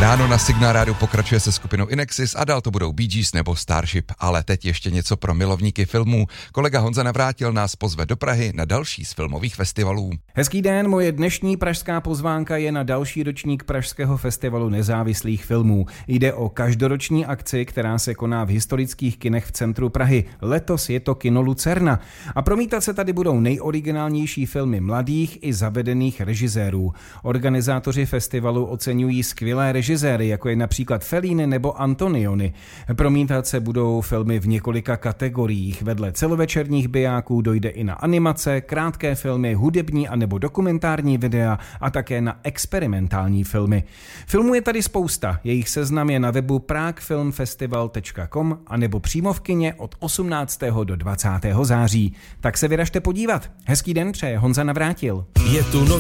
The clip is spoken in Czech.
Ráno na Signál Rádiu pokračuje se skupinou Inexis a dál to budou Bee Gees nebo Starship, ale teď ještě něco pro milovníky filmů. Kolega Honza Navrátil nás pozve do Prahy na další z filmových festivalů. Hezký den, moje dnešní pražská pozvánka je na další ročník Pražského festivalu nezávislých filmů. Jde o každoroční akci, která se koná v historických kinech v centru Prahy. Letos je to kino Lucerna. A promítat se tady budou nejoriginálnější filmy mladých i zavedených režisérů. Organizátoři festivalu oceňují skvělé režiséry, jako je například Fellini nebo Antonioni. Promítat se budou filmy v několika kategoriích. Vedle celovečerních bijáků dojde i na animace, krátké filmy, hudební a nebo dokumentární videa a také na experimentální filmy. Filmů je tady spousta, jejich seznam je na webu pragfilmfestival.com a nebo přímo v kině od 18. do 20. září. Tak se vyražte podívat. Hezký den přeje Honza Navrátil. Je tu nový